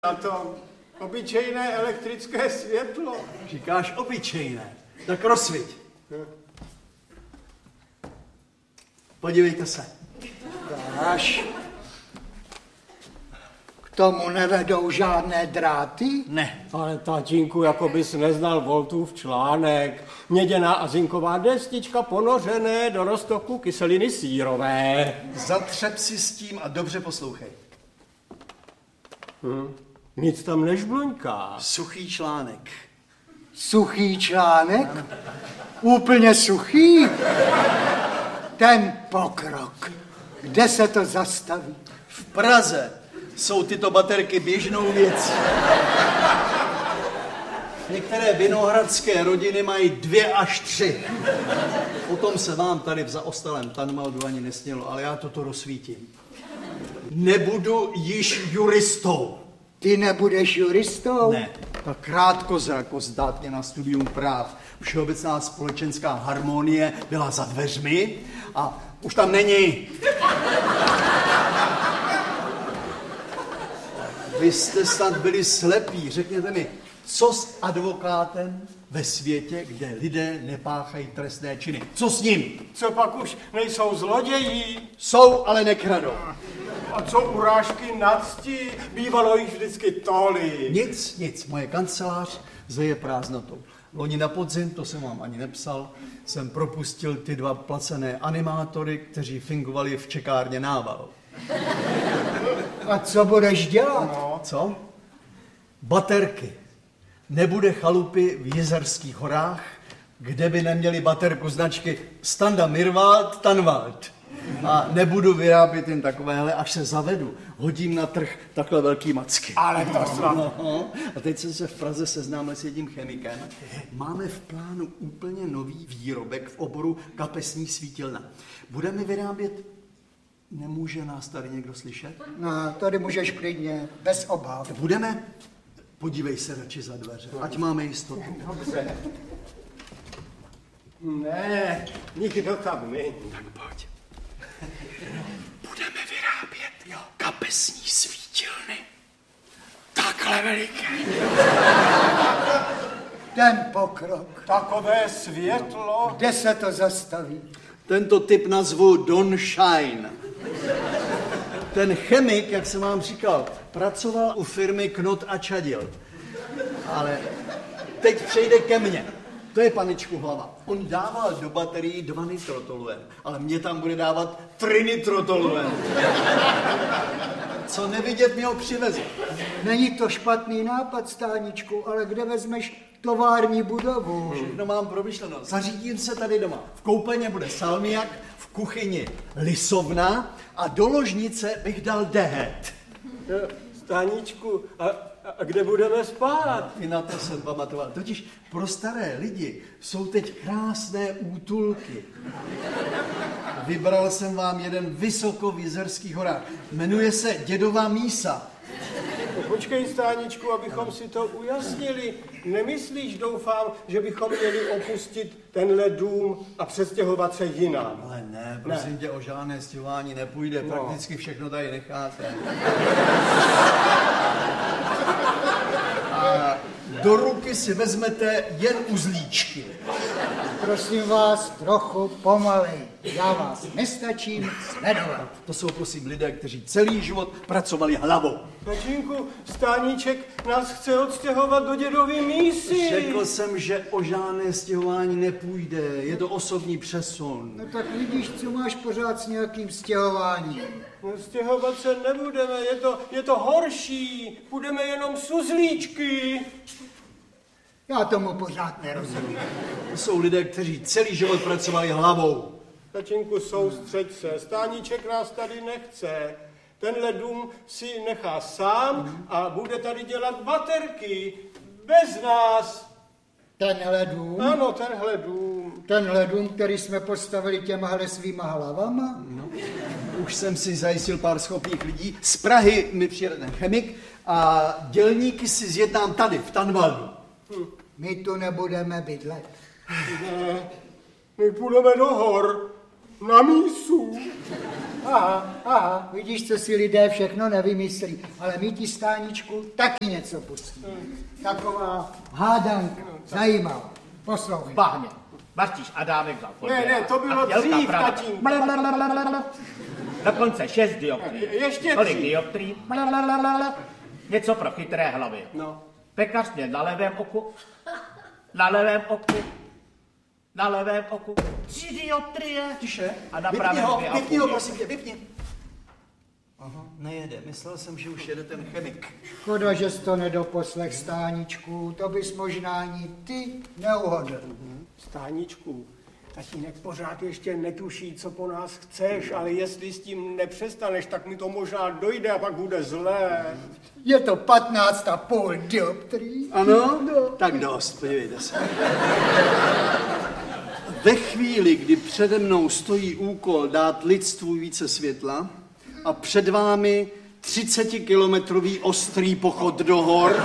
Na to obyčejné elektrické světlo. Říkáš obyčejné, tak rozsviť. Podívejte se. Dáš. K tomu nevedou žádné dráty? Ne. Ale tatínku, jako bys neznal Voltův článek. Měděná a zinková destička ponořené do roztoku kyseliny sírové. Zatřep si s tím a dobře poslouchej. Nic tam nežbluňká. Suchý článek. Suchý článek? Úplně suchý? Ten pokrok. Kde se to zastaví? V Praze jsou tyto baterky běžnou věcí. Některé vinohradské rodiny mají 2 až 3. O tom se vám tady v zaostalém Tanvaldu ani nesnělo, ale já toto rozsvítím. Nebudu již juristou. Ty nebudeš juristou? Ne. Ta krátkozrakost dát mě na studium práv. Všeobecná společenská harmonie byla za dveřmi a už tam není. Vy jste snad byli slepí. Řekněte mi, co s advokátem ve světě, kde lidé nepáchají trestné činy? Co s ním? Co pak už nejsou zloději? Jsou, ale nekradou. A co urážky na cti? Bývalo jich vždycky tolik. Nic. Moje kancelář zeje prázdnotou. Loni na podzim, to jsem vám ani nepsal, jsem propustil ty 2 placené animátory, kteří fingovali v čekárně Nával. A co budeš dělat? No. Co? Baterky. Nebude chalupy v Jizerských horách, kde by neměli baterku značky Standa Mirwald Tanvald. A nebudu vyrábět jen takovéhle, až se zavedu. Hodím na trh takhle velký macky. Ale to snad. No, a teď jsem se v Praze seznámil s jedním chemikem. Máme v plánu úplně nový výrobek v oboru kapesní svítilna. Budeme vyrábět... Nemůže nás tady někdo slyšet? No, tady můžeš klidně, bez obav. Budeme? Podívej se radši za dveře, ať máme jistotu. Dobře. Ne, nikdo tam není. Tak pojď. Budeme vyrábět kapesní svítilny. Takhle veliké. Ten pokrok. Takové světlo. Kde se to zastaví? Tento typ nazvu Don Shine. Ten chemik, jak jsem vám říkal, pracoval u firmy Knot a Čadil. Ale teď přejde ke mně. To je paničku hlava. On dával do baterií 2 nitrotoluen, ale mě tam bude dávat 3 nitrotoluen. Co nevidět, mě ho přiveze. Není to špatný nápad, Stáničku, ale kde vezmeš tovární budovu? Všechno mám promyšleno. Zařídím se tady doma. V koupelně bude salmiak, v kuchyni lisovna a do ložnice bych dal dehet. Staníčku, a kde budeme spát? I na to jsem pamatoval. Totiž pro staré lidi jsou teď krásné útulky. Vybral jsem vám jeden vysoko v Jizerských horách. Jmenuje se Dědova mísa. No, počkej, Stáničku, abychom si to ujasnili. Nemyslíš, doufám, že bychom měli opustit tenhle dům a přestěhovat se jinam? Ale ne, prosím tě, o žádné stěhování nepůjde. Prakticky všechno tady necháte. A do ruky si vezmete jen uzlíčky. Prosím vás, trochu pomalej. Já vás nestačím sledovat. To jsou prosím lidé, kteří celý život pracovali hlavou. Tatínku, Stáníček nás chce odstěhovat do Dědovy mísy. Řekl jsem, že o žádné stěhování nepůjde. Je to osobní přesun. No tak vidíš, co máš pořád s nějakým stěhováním. No, stěhovat se nebudeme, je to horší. Budeme jenom suzlíčky. Já tomu pořád nerozumím. To jsou lidé, kteří celý život pracovali hlavou. Tatínku, soustřeď se, Stáníček nás tady nechce. Tenhle dům si nechá sám a bude tady dělat baterky. Bez nás. Tenhle dům? Ano, tenhle dům. Tenhle dům, který jsme postavili těmahle svýma hlavama? No. Už jsem si zajistil pár schopných lidí. Z Prahy mi přijede ten chemik a dělníky si zjednám tady, v Tanvaldu. My tu nebudeme bydlet. Ne, my půjdeme do hor. Na mísu. Aha, vidíš, co si lidé všechno nevymyslí. Ale my ti, Stáničku, taky něco pustíme. Taková hádanka, zajímavá. Poslouchej. Bahně. Baštíš Adámek vzal podběra. Ne, to bylo dřív, tatínku. Dokonce 6 dioptrií. Ještě Kolik 3. dioptrií? Něco pro chytré hlavy. No. Pekař měl na levém oku, na levém oku, na levém oku 3 dioptrie. Tiše. A na pravém 2,5. Vypni ho, prosím tě, vypni. Aha, nejede. Myslel jsem, že už jede ten chemik. Škoda, že jsi to nedoposlech, Stáničku. To bys možná ani ty neuhodl. Stáničku, tatínek pořád ještě netuší, co po nás chceš, ale jestli s tím nepřestaneš, tak mi to možná dojde a pak bude zlé. Je to 15,5 dioptrií. Ano? Tak dost, podívejte se. Ve chvíli, kdy přede mnou stojí úkol dát lidstvu více světla a před vámi 30-kilometrový ostrý pochod do hor,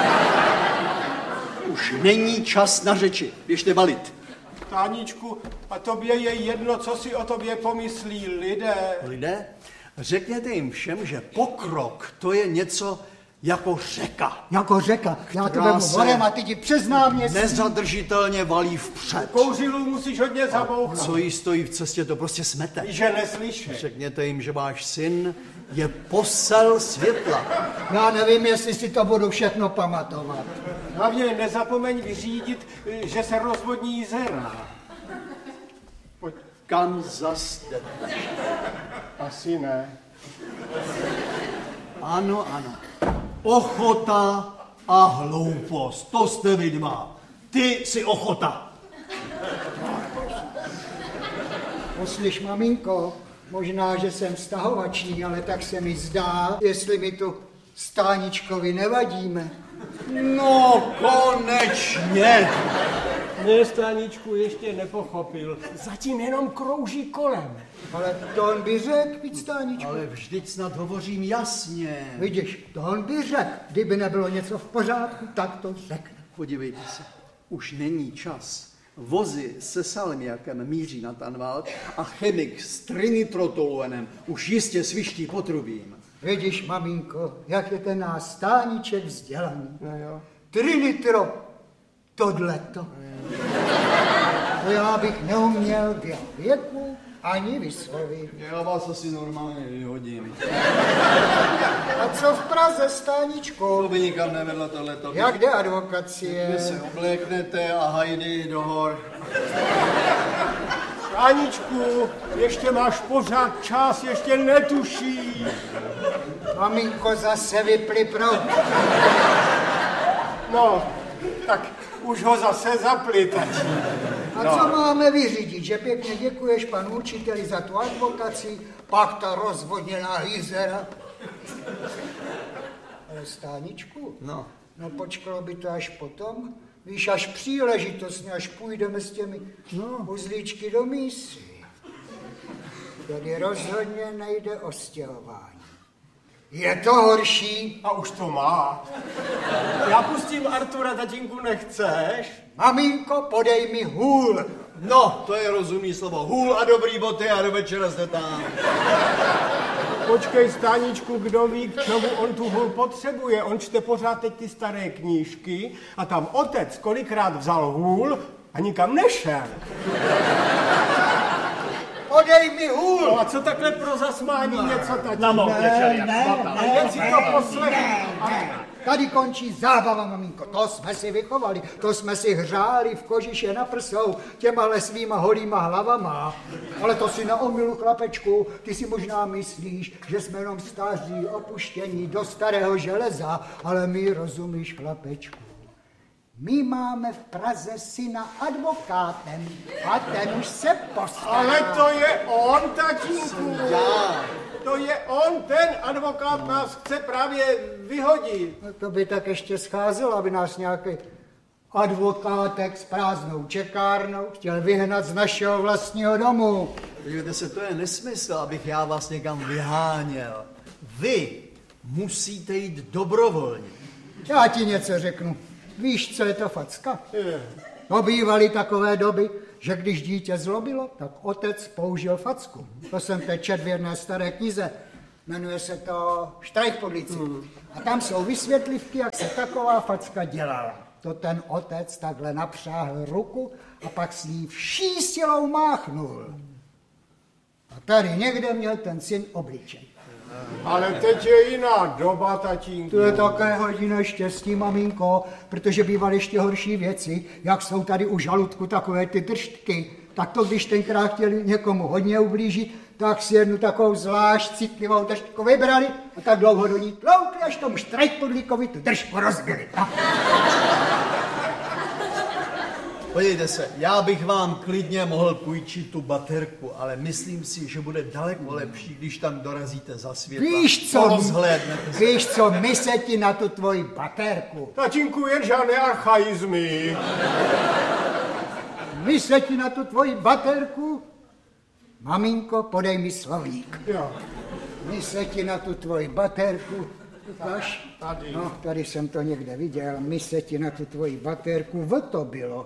už není čas na řeči. Běžte balit. Stáničku, a tobě je jedno, co si o tobě pomyslí lidé. Lidé, řekněte jim všem, že pokrok to je něco jako řeka. Jako řeka. Já to Která vemu se morem a ty ti přes náměstí. Nezadržitelně valí vpřed. Kouřilu musíš hodně zabouchat. Co jí stojí v cestě, to prostě smete. Že neslyšíš. Řekněte jim, že váš syn je posel světla. Já nevím, jestli si to budu všechno pamatovat. Hlavně nezapomeň vyřídit, že se rozvodní jezera. Pojď. Kam zas jdete? Asi ne. Ano, ano. Ochota a hloupost. To jste vy dva. Ty jsi ochota. Poslyš, maminko, možná, že jsem vztahovačný, ale tak se mi zdá, jestli mi tu Stáničkovi nevadíme. No, konečně. Ne, Stáničku, ještě nepochopil. Zatím jenom krouží kolem. Ale to on by řekl, víc, Stáničku. Ale vždyť snad hovořím jasně. Vidíš, to on by řekl. Kdyby nebylo něco v pořádku, tak to řekne. Podívejte se, už není čas. Vozy se salmiakem míří na Tanvald a chemik s trinitrotoluenem už jistě sviští potrubím. Vidíš, maminko, jak je ten náš Stániček vzdělaný. No jo. 3 litro tohleto. To já bych neuměl v jeho věku ani vyslovit. Já vás asi normálně vyhodím. A co v Praze, Stáničko? To by nikam nevedlo tohleto. Jak jde advokacie? Vy se obléknete a hajdy do hor. Stáničku, ještě máš pořád čas, ještě netuší. Maminko, zase vypli prout. No, tak už ho zase zapli, A co máme vyřídit? Že pěkně děkuješ panu učiteli za tu advokaci, pak ta rozvodněná jezera. Ale Stáničku, No. no počkalo by to až potom, víš, až příležitostně, až půjdeme s těmi uzlíčky do mísy. Tady rozhodně nejde o stěhování. Je to horší. A už to má. Já pustím Artura, tatínku, nechceš? Maminko, podej mi hůl. No, to je rozumný slovo. Hůl a dobrý boty a do večera jste tam. Počkej, Stáničku, kdo ví, k čemu on tu hůl potřebuje. On čte pořád teď ty staré knížky a tam otec kolikrát vzal hůl a nikam nešel. Podej mi hůl. No a co takhle pro zasmání něco, tatínku? Na mou křeli, jak Ne, zlata. A jen si to poslechni. Tady končí zábava, maminko. To jsme si vychovali, to jsme si hřáli v kožiše na prsou těmahle svýma holýma hlavama. Ale to si na omylu, chlapečku, ty si možná myslíš, že jsme jenom staří, opuštění do starého železa, ale my, rozumíš, chlapečku. My máme v Praze syna advokátem a ten už se postará. Ale to je on, tatínku. Já. To je on, ten advokát nás chce právě vyhodit. No to by tak ještě scházelo, aby nás nějaký advokátek s prázdnou čekárnou chtěl vyhnat z našeho vlastního domu. Podívejte se, to je nesmysl, abych já vás někam vyháněl. Vy musíte jít dobrovolně. Já ti něco řeknu. Víš, co je to facka? To bývaly takové doby, že když dítě zlobilo, tak otec použil facku. To jsem teď četl v jedné staré knize. Jmenuje se to Štrajk pod líci. A tam jsou vysvětlivky, jak se taková facka dělala. To ten otec takhle napřáhl ruku a pak s ní vší silou máchnul. A tady někde měl ten syn obličej. Ale teď je jiná doba, tatínku. To je také hodina štěstí, maminko, protože bývaly ještě horší věci, jak jsou tady u žaludku takové ty držtky. Tak to, když tenkrát chtěli někomu hodně ublížit, tak si jednu takovou zvlášť citlivou držku vybrali a tak dlouho do ní tloukli, až tomu Štrajkpodlíkovi tu držku rozbili. Podívejte se, já bych vám klidně mohl půjčit tu baterku, ale myslím si, že bude daleko lepší, když tam dorazíte za světla. Víš co, my se ti na tu tvoji baterku. Tatínku, jen žádné archaizmy. My se ti na tu tvoji baterku. Maminko, podej mi slovník. Jo. My se ti na tu tvoji baterku. Ukáž? Tady. No, tady jsem to někde viděl. My se ti na tu tvoji baterku. To bylo.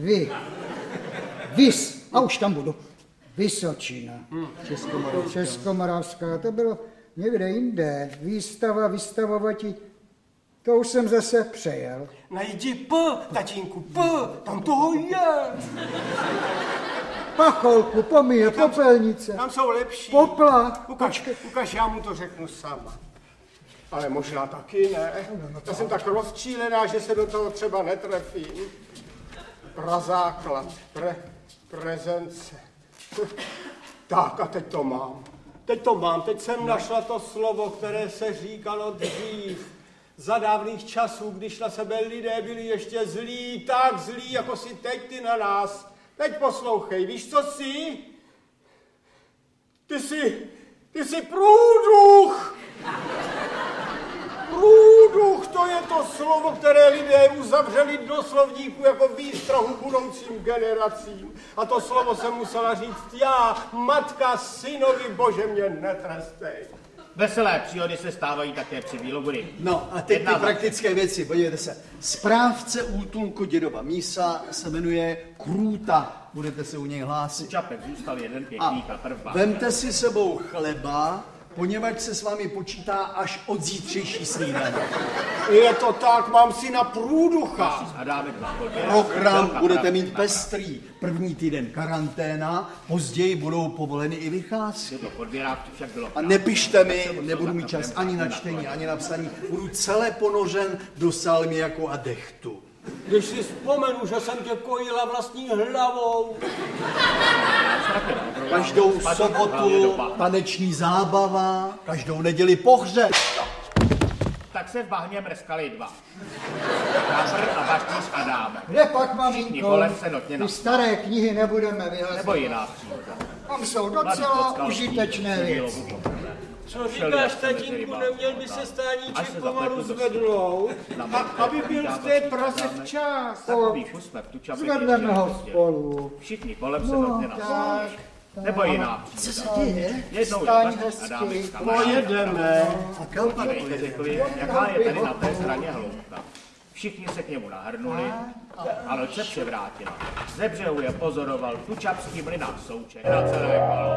Vys. A už tam budu. Vysočina. Českomoravská. To bylo někde jinde. Výstava, vystavovati. To už jsem zase přejel. Najdi P, tatínku, P, tam toho je. Pacholku, pomíje, popelnice. Tam jsou lepší. Popla. Ukaž, já mu to řeknu sama. Ale možná taky ne. Já jsem tak rozčílená, že se do toho třeba netrefím. Prazáklad, prezence. Tak a teď to mám. Teď jsem našla to slovo, které se říkalo dřív. Za dávných časů, když na sebe lidé byli ještě zlí, tak zlí, jako si teď ty na nás. Teď poslouchej, víš, co jsi? Ty jsi průduch! Průduch, to je to slovo, které lidé uzavřeli do slovníku jako výstrahu budoucím generacím. A to slovo jsem musela říct já, matka synovi, bože mě netrestej. Veselé příhody se stávají také při Bílogori. No a teď ty praktické věci, podívejte se. Správce útulku dědova mísa se jmenuje Krůta. Budete se u něj hlásit. Čapek zůstal jeden pěkný kaprva. Vemte si sebou chleba, poněvadž se s vámi počítá až od zítřejší snídaně. Je to tak, mám syna průducha. Program budete mít pestrý. První týden karanténa, později budou povoleny i vycházky. A nepište mi, nebudu mít čas ani na čtení, ani na psaní. Budu celé ponořen do salmy jako adechtu. Když si vzpomenu, že jsem tě kojila vlastní hlavou. Každou sobotu taneční zábava, každou neděli pohřeb. Tak se v bahně mrskali dva. Kapr a baštíř Adámek. Kde pak, maminko, ty na staré knihy nebudeme vyhazovat. nebo jiná příhoda. Tam jsou docela užitečné věci. Co říkáš, tatínku, neměl by se stáníček pomalu zvednout, aby byl v té Praze včas. Takový kus jsme v Tučapě Zvedneme ho spolu. Všichni kolem se notně na nebo jiná příhoda. Co se děje? Jednou je Staň baštíř hezky. Adámek s Pojedeme. A kam pak Dejte řekli, jaká je tady na té straně hloubka. Všichni se k němu nahrnuli, ale loď se převrátila. Ze břehu je pozoroval tučapský mlynář Souček na celé kolo.